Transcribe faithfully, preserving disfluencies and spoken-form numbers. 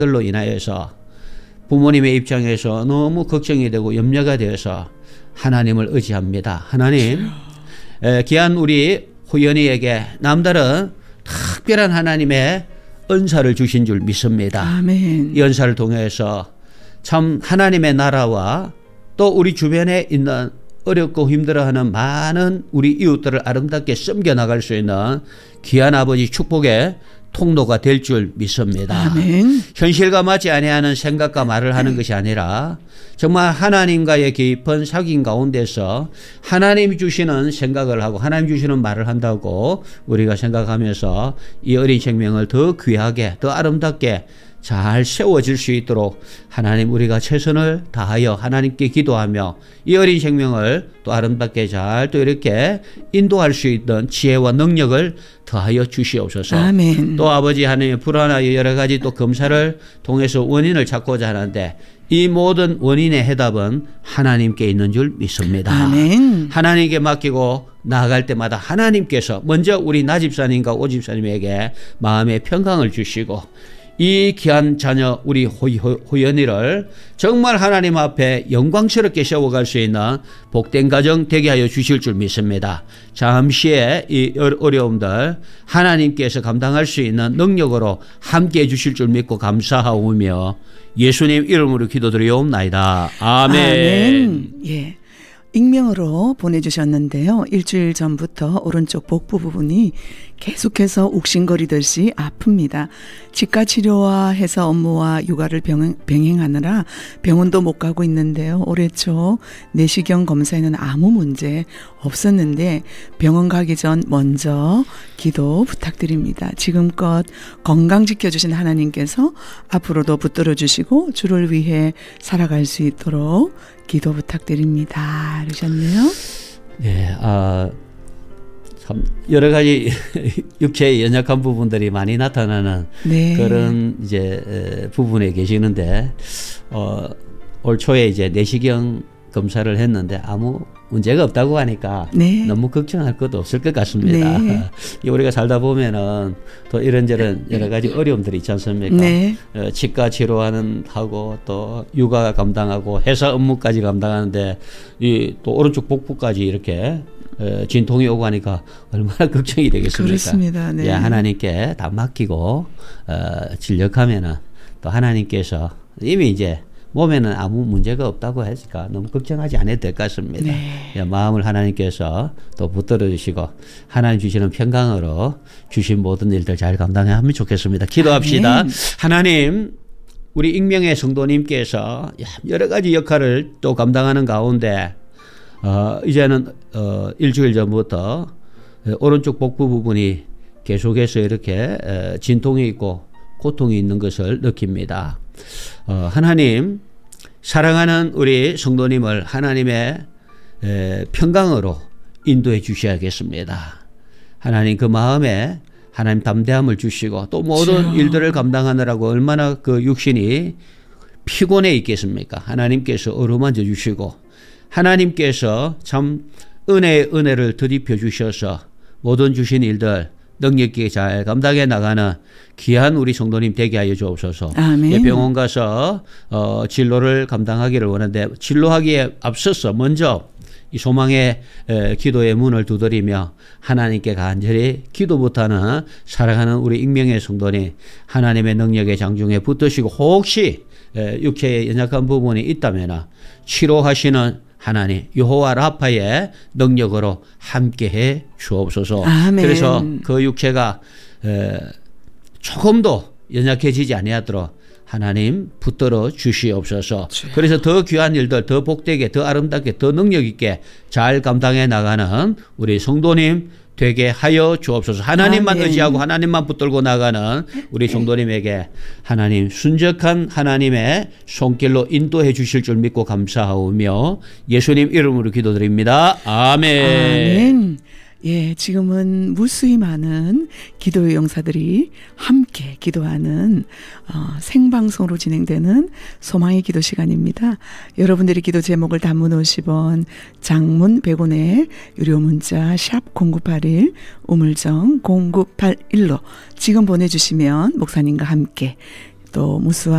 들로 인하여서 부모님의 입장에서 너무 걱정이 되고 염려가 되어서 하나님을 의지합니다. 하나님, 에, 귀한 우리 호연이에게 남다른 특별한 하나님의 은사를 주신 줄 믿습니다. 아멘. 이 은사를 통해서 참 하나님의 나라와 또 우리 주변에 있는 어렵고 힘들어하는 많은 우리 이웃들을 아름답게 섬겨나갈 수 있는 귀한 아버지 축복의 통로가 될 줄 믿습니다. 아멘. 현실과 맞지 아니하는 생각과 말을 하는 것이 아니라 정말 하나님과의 깊은 사귐 가운데서 하나님이 주시는 생각을 하고 하나님 주시는 말을 한다고 우리가 생각하면서 이 어린 생명을 더 귀하게 더 아름답게 잘 세워질 수 있도록 하나님 우리가 최선을 다하여 하나님께 기도하며 이 어린 생명을 또 아름답게 잘 또 이렇게 인도할 수 있던 지혜와 능력을 더하여 주시옵소서. 아멘. 또 아버지 하나님 불안하여 여러 가지 또 검사를 통해서 원인을 찾고자 하는데 이 모든 원인의 해답은 하나님께 있는 줄 믿습니다. 아멘. 하나님께 맡기고 나아갈 때마다 하나님께서 먼저 우리 나집사님과 오집사님에게 마음의 평강을 주시고 이 귀한 자녀 우리 호연이를 정말 하나님 앞에 영광스럽게 세워갈 수 있는 복된 가정 되게 하여 주실 줄 믿습니다. 잠시의 이 어려움들 하나님께서 감당할 수 있는 능력으로 함께해 주실 줄 믿고 감사하오며 예수님 이름으로 기도드리옵나이다. 아멘. 아멘. 예. 익명으로 보내주셨는데요. 일주일 전부터 오른쪽 복부 부분이 계속해서 욱신거리듯이 아픕니다. 치과 치료와 해서 업무와 육아를 병행, 병행하느라 병원도 못 가고 있는데요. 올해 초 내시경 검사에는 아무 문제 없었는데 병원 가기 전 먼저 기도 부탁드립니다. 지금껏 건강 지켜주신 하나님께서 앞으로도 붙들어 주시고 주를 위해 살아갈 수 있도록 기도 부탁드립니다. 그러셨네요. 네, 아, 참 여러 가지 육체의 연약한 부분들이 많이 나타나는 네. 그런 이제 부분에 계시는데 어, 올 초에 이제 내시경 검사를 했는데 아무 문제가 없다고 하니까 네. 너무 걱정할 것도 없을 것 같습니다. 네. 우리가 살다 보면은 또 이런저런 여러 가지 어려움들이 있지 않습니까? 네. 어, 치과 치료하는 하고 또 육아 감당하고 회사 업무까지 감당하는데 이 또 오른쪽 복부까지 이렇게 어, 진통이 오고 하니까 얼마나 걱정이 되겠습니까? 그렇습니다. 네. 예, 하나님께 다 맡기고 어, 진력하면은 또 하나님께서 이미 이제 몸에는 아무 문제가 없다고 하니까 너무 걱정하지 않아도 될 것 같습니다. 네. 예, 마음을 하나님께서 또 붙들어 주시고 하나님 주시는 평강으로 주신 모든 일들 잘 감당하면 좋겠습니다. 기도합시다. 아멘. 하나님 우리 익명의 성도님께서 여러 가지 역할을 또 감당하는 가운데 어, 이제는 어, 일주일 전부터 오른쪽 복부 부분이 계속해서 이렇게 어, 진통이 있고 고통이 있는 것을 느낍니다. 어, 하나님 사랑하는 우리 성도님을 하나님의 에, 평강으로 인도해 주셔야겠습니다. 하나님 그 마음에 하나님 담대함을 주시고 또 모든 그렇죠. 일들을 감당하느라고 얼마나 그 육신이 피곤해 있겠습니까? 하나님께서 어루만져 주시고 하나님께서 참 은혜의 은혜를 드리펴 주셔서 모든 주신 일들 능력 있게 잘 감당해 나가는 귀한 우리 성도님 되게 하여 주옵소서. 아멘. 병원 가서 어, 진로를 감당하기를 원하는데 진로하기에 앞서서 먼저 이 소망의 에, 기도의 문을 두드리며 하나님께 간절히 기도부터는 사랑하는 우리 익명의 성도님 하나님의 능력의 장중에 붙드시고 혹시 에, 육체에 연약한 부분이 있다면 치료하시는 하나님 여호와 라파의 능력으로 함께해 주옵소서. 아멘. 그래서 그 육체가 에, 조금도 연약해지지 아니하도록 하나님 붙들어 주시옵소서. 그래서 더 귀한 일들 더 복되게 더 아름답게 더 능력 있게 잘 감당해 나가는 우리 성도님 되게 하여 주옵소서. 하나님만 아멘. 의지하고 하나님만 붙들고 나가는 우리 성도님에게 하나님 순적한 하나님의 손길로 인도해 주실 줄 믿고 감사하오며 예수님 이름으로 기도드립니다. 아멘. 아멘. 예, 지금은 무수히 많은 기도의 용사들이 함께 기도하는 어, 생방송으로 진행되는 소망의 기도 시간입니다. 여러분들이 기도 제목을 단문 오십 원, 장문 백 원에 유료 문자 샵 공구팔일, 우물정 공구팔일로 지금 보내주시면 목사님과 함께 또 무수한